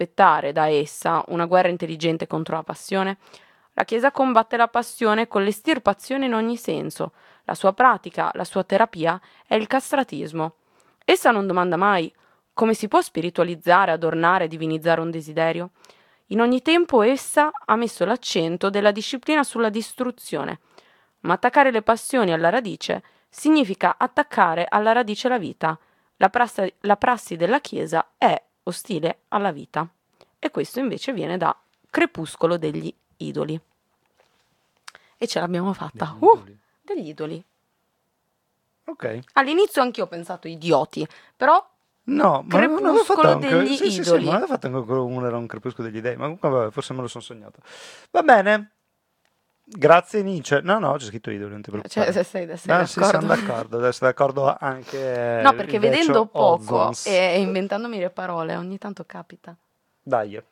aspettare da essa una guerra intelligente contro la passione? La Chiesa combatte la passione con l'estirpazione in ogni senso. La sua pratica, la sua terapia è il castratismo. Essa non domanda mai come si può spiritualizzare, adornare, divinizzare un desiderio. In ogni tempo essa ha messo l'accento della disciplina sulla distruzione. Ma attaccare le passioni alla radice significa attaccare alla radice la vita. La prassi della Chiesa è ostile alla vita. E questo invece viene da Crepuscolo degli idoli. E ce l'abbiamo fatta. Degli idoli. Ok. All'inizio anch'io ho pensato idioti, però no, ma non avevo fatto Crepuscolo anche degli sì, idoli. ma avevo fatto anche uno, era un Crepuscolo degli dei, ma comunque vabbè, forse me lo sono sognato. Va bene. Grazie Nietzsche. No, c'è scritto idoli, non ti preoccupare. Cioè, sei Sì, d'accordo? siamo d'accordo. Adesso d'accordo anche No, perché il vedendo vecchio poco Ozzons. e inventandomi le parole ogni tanto capita. Dai.